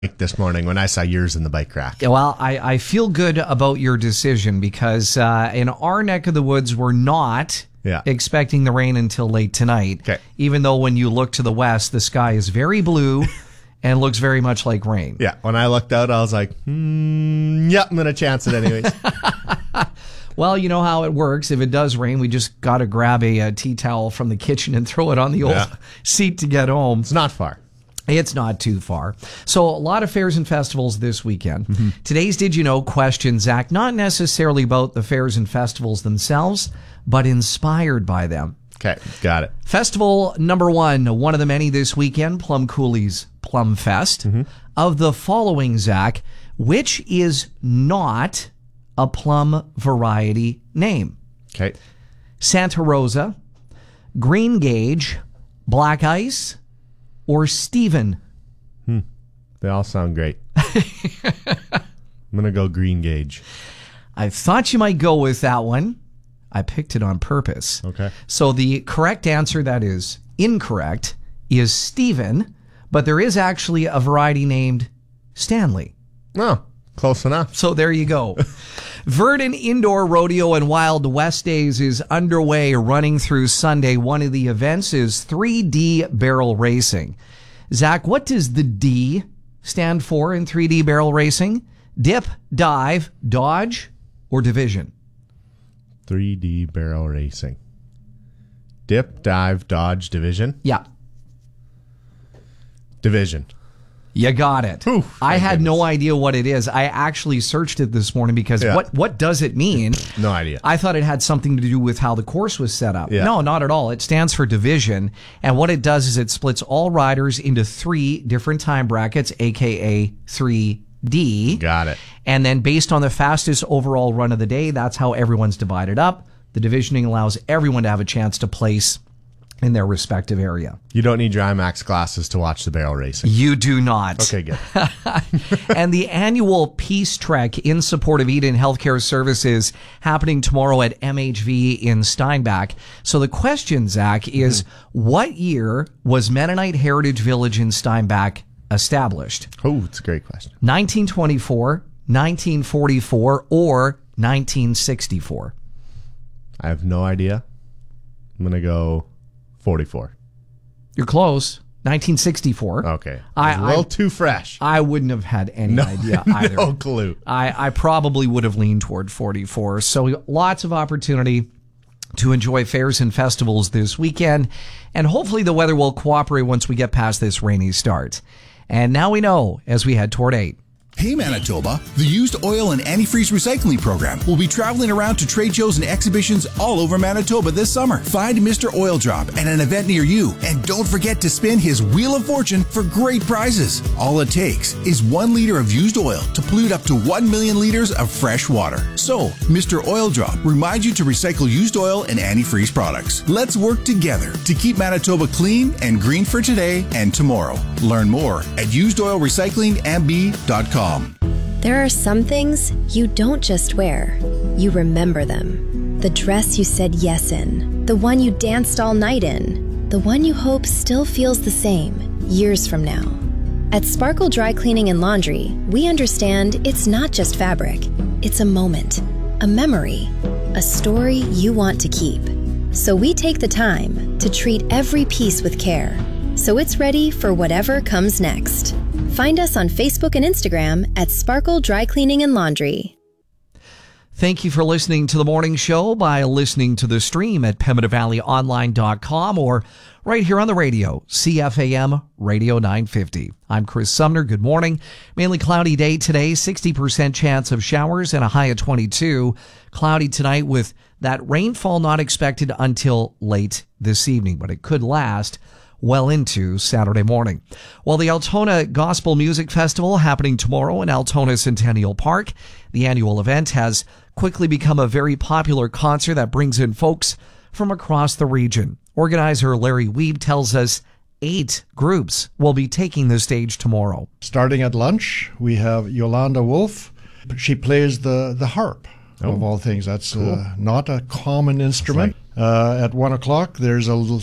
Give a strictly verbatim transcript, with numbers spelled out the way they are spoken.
this morning when I saw yours in the bike rack. Yeah, well, I, I feel good about your decision because uh, in our neck of the woods, we're not yeah. expecting the rain until late tonight. Okay. Even though when you look to the west, the sky is very blue and looks very much like rain. Yeah. When I looked out, I was like, hmm, yeah, I'm going to chance it anyways. Well, you know how it works. If it does rain, we just got to grab a, a tea towel from the kitchen and throw it on the old yeah. seat to get home. It's not far. It's not too far. So a lot of fairs and festivals this weekend. Mm-hmm. Today's Did You Know question, Zach, not necessarily about the fairs and festivals themselves, but inspired by them. Okay, got it. Festival number one, one of the many this weekend, Plum Cooley's Plum Fest. Mm-hmm. Of the following, Zach, which is not a plum variety name? Okay. Santa Rosa, Green Gage, Black Ice, or Stephen? Hmm. They all sound great. I'm going to go Green Gage. I thought you might go with that one. I picked it on purpose. Okay. So the correct answer, that is incorrect, is Stephen, but there is actually a variety named Stanley. Oh, close enough. So there you go. Verdon Indoor Rodeo and Wild West Days is underway, running through Sunday. One of the events is three D barrel racing. Zach, what does the D stand for in three D barrel racing? Dip, dive, dodge, or division? three D barrel racing. Dip, dive, dodge, division? Yeah. Division. You got it. Ooh, I had goodness. no idea what it is. I actually searched it this morning because yeah. what, what does it mean? No idea. I thought it had something to do with how the course was set up. Yeah. No, not at all. It stands for division. And what it does is it splits all riders into three different time brackets, a k a three D. Got it. And then based on the fastest overall run of the day, that's how everyone's divided up. The divisioning allows everyone to have a chance to place in their respective area. You don't need your IMAX glasses to watch the barrel racing. You do not. Okay, good. And the annual Peace Trek in support of Eden Healthcare Services happening tomorrow at M H V in Steinbach. So the question, Zach, is mm-hmm. what year was Mennonite Heritage Village in Steinbach established? Oh, it's a great question. nineteen twenty-four, nineteen forty-four, or nineteen sixty-four? I have no idea. I'm going to go forty-four. You're close. nineteen sixty-four. Okay. I, a little I, too fresh. I wouldn't have had any no, idea either. No clue. I, I probably would have leaned toward forty-four. So lots of opportunity to enjoy fairs and festivals this weekend. And hopefully the weather will cooperate once we get past this rainy start. And now we know as we head toward eight. Hey Manitoba, the Used Oil and Antifreeze Recycling Program will be traveling around to trade shows and exhibitions all over Manitoba this summer. Find Mister Oil Drop at an event near you, and don't forget to spin his Wheel of Fortune for great prizes. All it takes is one liter of used oil to pollute up to one million liters of fresh water. So, Mister Oil Drop reminds you to recycle used oil and antifreeze products. Let's work together to keep Manitoba clean and green for today and tomorrow. Learn more at used oil recycling m b dot com. There are some things you don't just wear, you remember them. The dress you said yes in, the one you danced all night in, the one you hope still feels the same years from now. At Sparkle Dry Cleaning and Laundry, we understand it's not just fabric, it's a moment, a memory, a story you want to keep. So we take the time to treat every piece with care, so it's ready for whatever comes next. Find us on Facebook and Instagram at Sparkle Dry Cleaning and Laundry. Thank you for listening to the morning show by listening to the stream at pembina valley online dot com or right here on the radio, C F A M Radio nine fifty. I'm Chris Sumner. Good morning. Mainly cloudy day today, sixty percent chance of showers and a high of twenty-two. Cloudy tonight with that rainfall not expected until late this evening, but it could last well into Saturday morning. Well, the Altona Gospel Music Festival happening tomorrow in Altona Centennial Park. The annual event has quickly become a very popular concert that brings in folks from across the region. Organizer Larry Weeb tells us eight groups will be taking the stage tomorrow. Starting at lunch, we have Yolanda Wolf. She plays the, the harp, oh, of all things. That's cool. uh, not a common instrument. Uh, at one o'clock, there's a little